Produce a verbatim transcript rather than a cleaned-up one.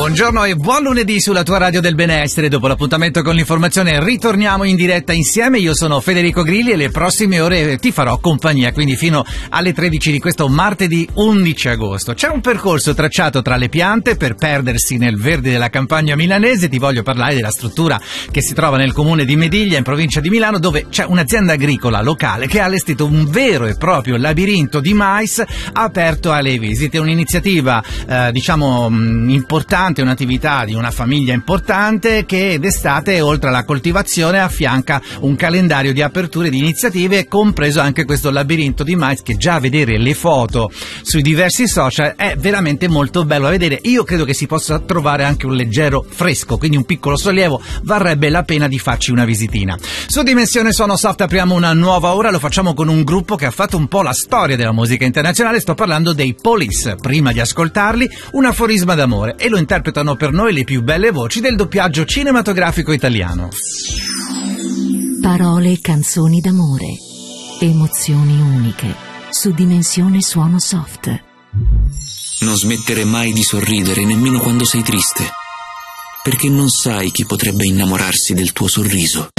Buongiorno e buon lunedì sulla tua radio del benessere. Dopo l'appuntamento con l'informazione ritorniamo in diretta insieme. Io sono Federico Grilli e le prossime ore ti farò compagnia, quindi fino alle tredici di questo martedì undici agosto. C'è un percorso tracciato tra le piante per perdersi nel verde della campagna milanese. Ti voglio parlare della struttura che si trova nel comune di Mediglia, in provincia di Milano, dove c'è un'azienda agricola locale che ha allestito un vero e proprio labirinto di mais aperto alle visite. Un'iniziativa eh, diciamo mh, importante, un'attività di una famiglia importante che d'estate, oltre alla coltivazione, affianca un calendario di aperture di iniziative, compreso anche questo labirinto di mais che già a vedere le foto sui diversi social è veramente molto bello da vedere. Io credo che si possa trovare anche un leggero fresco, quindi un piccolo sollievo, varrebbe la pena di farci una visitina. Su Dimensione Suono Soft apriamo una nuova ora, lo facciamo con un gruppo che ha fatto un po' la storia della musica internazionale. Sto parlando dei Police. Prima di ascoltarli, un aforisma d'amore, e lo interpretano per noi le più belle voci del doppiaggio cinematografico italiano. Parole e canzoni d'amore, emozioni uniche, su Dimensione Suono Soft. Non smettere mai di sorridere, nemmeno quando sei triste, perché non sai chi potrebbe innamorarsi del tuo sorriso.